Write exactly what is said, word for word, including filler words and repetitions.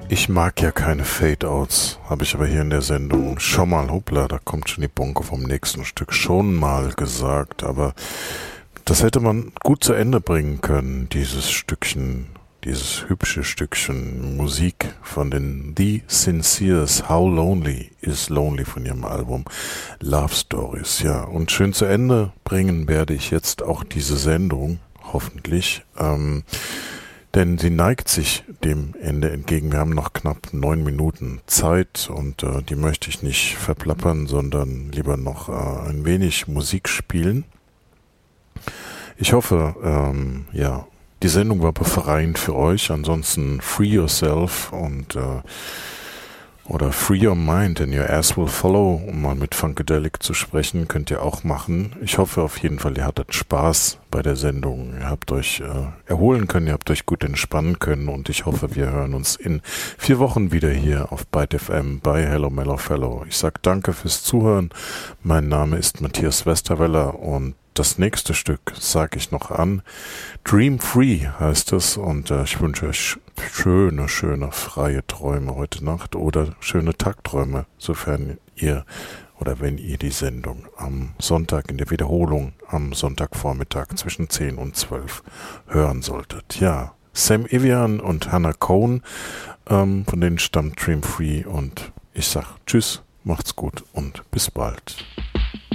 Ich mag ja keine Fade-Outs, habe ich aber hier in der Sendung schon mal, hoppla, da kommt schon die Bonke vom nächsten Stück, schon mal gesagt, aber das hätte man gut zu Ende bringen können, dieses Stückchen, dieses hübsche Stückchen Musik von den The Sinceres, How Lonely is Lonely von ihrem Album Love Stories, ja, und schön zu Ende bringen werde ich jetzt auch diese Sendung, hoffentlich, ähm, denn sie neigt sich dem Ende entgegen. Wir haben noch knapp neun Minuten Zeit und äh, die möchte ich nicht verplappern, sondern lieber noch äh, ein wenig Musik spielen. Ich hoffe, ähm, ja, die Sendung war befreiend für euch. Ansonsten free yourself und äh, oder free your mind and your ass will follow, um mal mit Funkadelic zu sprechen, könnt ihr auch machen. Ich hoffe auf jeden Fall, ihr hattet Spaß bei der Sendung. Ihr habt euch äh, erholen können, ihr habt euch gut entspannen können und ich hoffe, wir hören uns in vier Wochen wieder hier auf Byte F M bei Hello Mellow Fellow. Ich sag danke fürs Zuhören. Mein Name ist Matthias Westerweller und das nächste Stück sage ich noch an. Dream Free heißt es und äh, ich wünsche euch schöne, schöne, freie Träume heute Nacht oder schöne Tagträume, sofern ihr oder wenn ihr die Sendung am Sonntag in der Wiederholung am Sonntagvormittag zwischen zehn und zwölf hören solltet. Ja, Sam Evian und Hannah Cohn, ähm, von denen stammt Dream Free und ich sag Tschüss, macht's gut und bis bald.